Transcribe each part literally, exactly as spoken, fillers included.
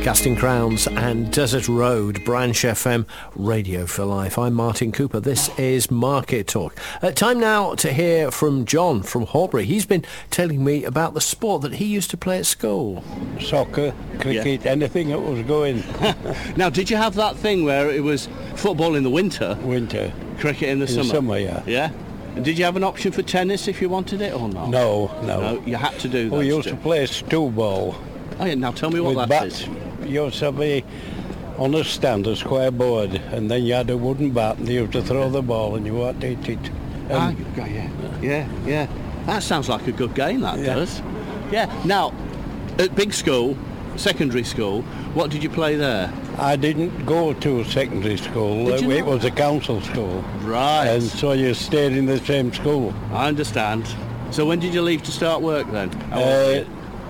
Casting Crowns and Desert Road, Branch F M, Radio for Life. I'm Martin Cooper. This is Market Talk. Uh, time now to hear from John from Horbury. He's been telling me about the sport that he used to play at school. Soccer, cricket, yeah. Anything that was going. Now, did you have that thing where it was football in the winter? Winter. Cricket in the in summer? The summer, yeah. Yeah? And did you have an option for tennis if you wanted it or not? No, no. No, you had to do that. We used stuff. to play stool ball. Oh yeah, now tell me what with that bats. is. You used to be on a stand, a square board, and then you had a wooden bat, and you used to throw the ball, and you had to hit it. Ah, yeah, yeah, yeah. That sounds like a good game, that Yeah. does. Yeah. Now, at big school, secondary school, what did you play there? I didn't go to secondary school. Did you It not? was a council school. Right. And so you stayed in the same school. I understand. So when did you leave to start work then? How old were Uh, you?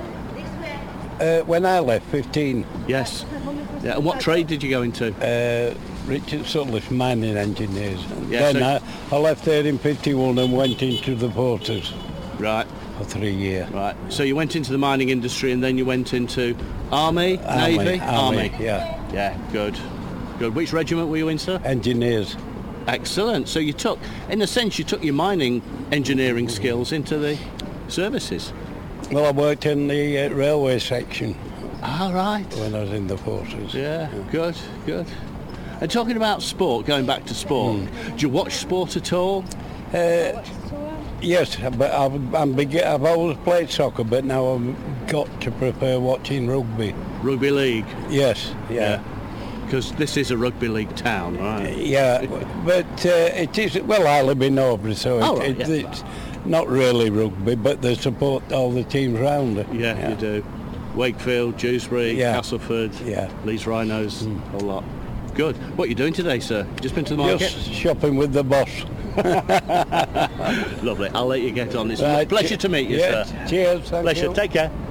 uh, when I left, fifteen, Yes. Yeah. And what trade did you go into? uh, Richard Sutcliffe, mining engineers. And Yeah, then so- I, I left there in fifty-one and went into the porters Right. for three years. Right. So you went into the mining industry and then you went into army, Army, navy, army, yeah. Yeah. Good. Good. Which regiment were you in, sir? Engineers. Excellent. So you took, in a sense, you took your mining engineering skills into the services. Well, I worked in the uh, railway section All right. when I was in the forces. Yeah. Good. Good. And talking about sport, going back to sport, do you watch sport at all? Uh, yes, but I've, I'm big, I've always played soccer, but now I've got to prefer watching rugby. Rugby league. Yes, yeah. Because this is a rugby league town, right? Yeah, but uh, it is, well, I live in Horbury, so it, Oh, right, it, yeah. it's not really rugby, but they support all the teams round it. Yeah, you do. Wakefield, Dewsbury, Yeah. Castleford, Yeah. Leeds Rhinos, a whole lot. Good. What are you doing today, sir? Just been to the market? Just shopping with the boss. Lovely. I'll let you get on. It's a Right, pleasure to meet you, yeah, sir. Cheers, thank Pleasure. you. Take care.